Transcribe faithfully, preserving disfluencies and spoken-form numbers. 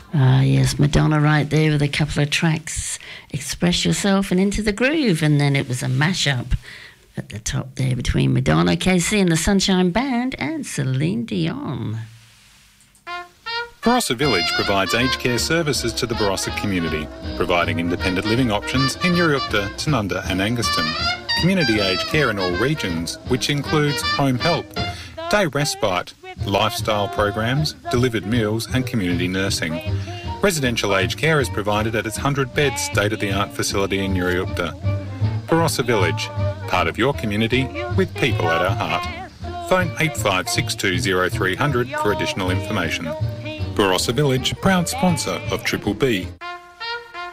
Ah, yes, Madonna right there with a couple of tracks, Express Yourself and Into the Groove, and then it was a mashup at the top there between Madonna, K C and the Sunshine Band and Celine Dion. Barossa Village provides aged care services to the Barossa community, providing independent living options in Uriukta, Tanunda and Anguston. Community aged care in all regions, which includes home help, day respite, lifestyle programs, delivered meals and community nursing. Residential aged care is provided at its one hundred bed state-of-the-art facility in Uriukta. Barossa Village, part of your community with people at our heart. Phone eight five six two zero three hundred for additional information. Barossa Village, proud sponsor of Triple B.